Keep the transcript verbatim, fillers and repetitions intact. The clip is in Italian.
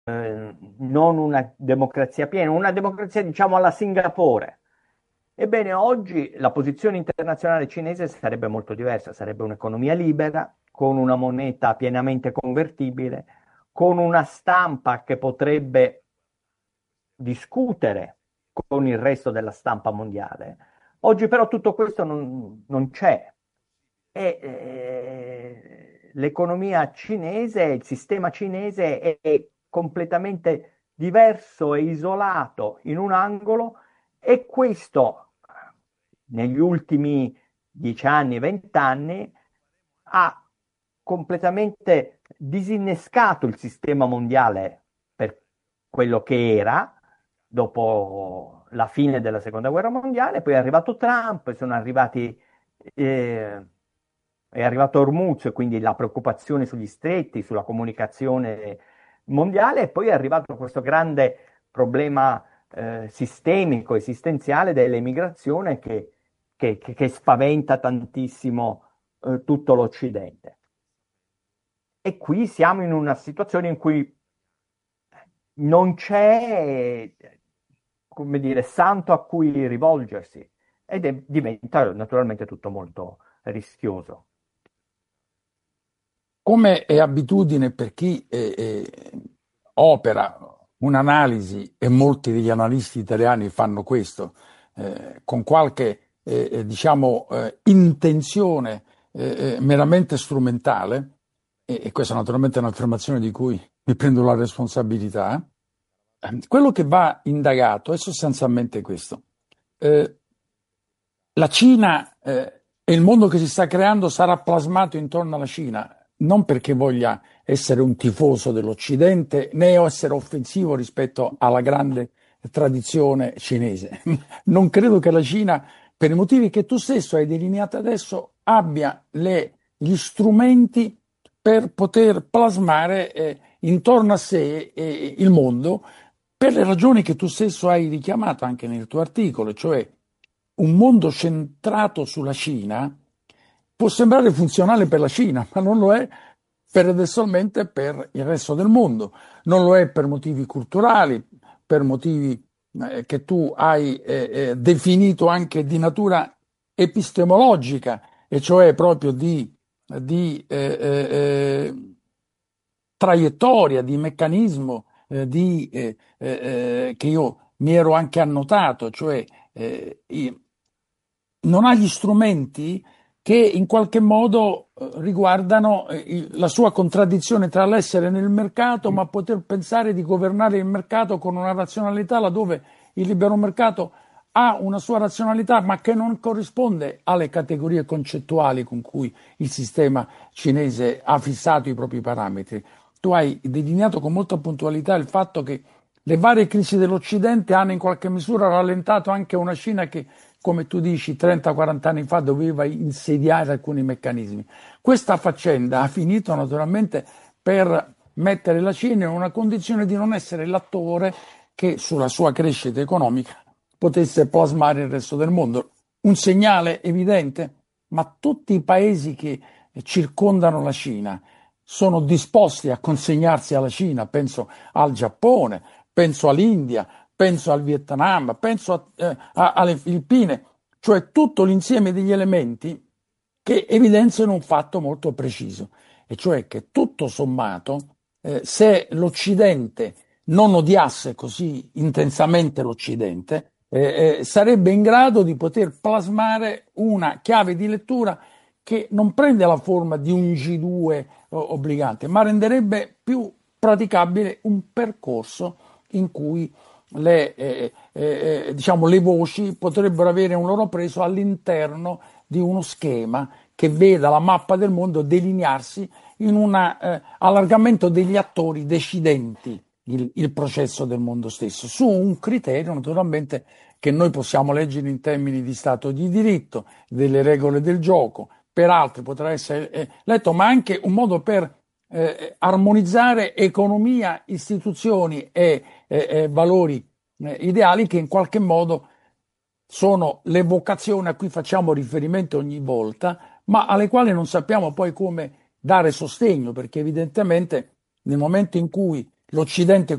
eh, non una democrazia piena, una democrazia diciamo alla Singapore. Ebbene, oggi la posizione internazionale cinese sarebbe molto diversa, sarebbe un'economia libera, con una moneta pienamente convertibile, con una stampa che potrebbe discutere con il resto della stampa mondiale. Oggi però tutto questo non, non c'è e eh, l'economia cinese, il sistema cinese è, è completamente diverso e isolato in un angolo e questo negli ultimi dieci anni, venti anni ha completamente disinnescato il sistema mondiale per quello che era dopo la fine della seconda guerra mondiale, poi è arrivato Trump, sono arrivati, eh, è arrivato Hormuz, quindi la preoccupazione sugli stretti, sulla comunicazione mondiale, e poi è arrivato questo grande problema eh, sistemico, esistenziale dell'emigrazione che, che- che- che spaventa tantissimo eh, tutto l'Occidente. E qui siamo in una situazione in cui non c'è, come dire, santo a cui rivolgersi ed è- diventa naturalmente tutto molto rischioso. Come è abitudine per chi eh, eh, opera un'analisi, e molti degli analisti italiani fanno questo, eh, con qualche eh, eh, diciamo, eh, intenzione eh, eh, meramente strumentale, e, e questa naturalmente è un'affermazione di cui mi prendo la responsabilità, eh, quello che va indagato è sostanzialmente questo. Eh, la Cina eh, e il mondo che si sta creando sarà plasmato intorno alla Cina, non perché voglia essere un tifoso dell'Occidente né essere offensivo rispetto alla grande tradizione cinese. Non credo che la Cina, per i motivi che tu stesso hai delineato adesso, abbia le- gli strumenti per poter plasmare eh, intorno a sé eh, il mondo per le ragioni che tu stesso hai richiamato anche nel tuo articolo, cioè un mondo centrato sulla Cina può sembrare funzionale per la Cina, ma non lo è paradossalmente per il resto del mondo. Non lo è per motivi culturali, per motivi eh, che tu hai eh, eh, definito anche di natura epistemologica, e cioè proprio di, di eh, eh, eh, traiettoria, di meccanismo eh, di, eh, eh, eh, che io mi ero anche annotato, cioè eh, i- non ha gli strumenti che in qualche modo eh, riguardano eh, il- la sua contraddizione tra l'essere nel mercato, ma poter pensare di governare il mercato con una razionalità laddove il libero mercato ha una sua razionalità, ma che non corrisponde alle categorie concettuali con cui il sistema cinese ha fissato i propri parametri. Tu hai delineato con molta puntualità il fatto che le varie crisi dell'Occidente hanno in qualche misura rallentato anche una Cina che, come tu dici, trenta quaranta anni fa doveva insediare alcuni meccanismi. Questa faccenda ha finito naturalmente per mettere la Cina in una condizione di non essere l'attore che sulla sua crescita economica potesse plasmare il resto del mondo. Un segnale evidente, ma tutti i paesi che circondano la Cina sono disposti a consegnarsi alla Cina, penso al Giappone, penso all'India, penso al Vietnam, penso a, eh, a, alle Filippine, cioè tutto l'insieme degli elementi che evidenziano un fatto molto preciso, e cioè che tutto sommato, eh, se l'Occidente non odiasse così intensamente l'Occidente, eh, eh, sarebbe in grado di poter plasmare una chiave di lettura che non prende la forma di un G due obbligante, ma renderebbe più praticabile un percorso in cui le, eh, eh, eh, diciamo, le voci potrebbero avere un loro peso all'interno di uno schema che veda la mappa del mondo delinearsi in un eh, allargamento degli attori decidenti il, il processo del mondo stesso, su un criterio naturalmente che noi possiamo leggere in termini di Stato di diritto, delle regole del gioco, per altri potrà essere eh, letto, ma anche un modo per eh, armonizzare economia, istituzioni e eh, eh, valori eh, ideali che in qualche modo sono le vocazioni a cui facciamo riferimento ogni volta, ma alle quali non sappiamo poi come dare sostegno, perché evidentemente nel momento in cui l'Occidente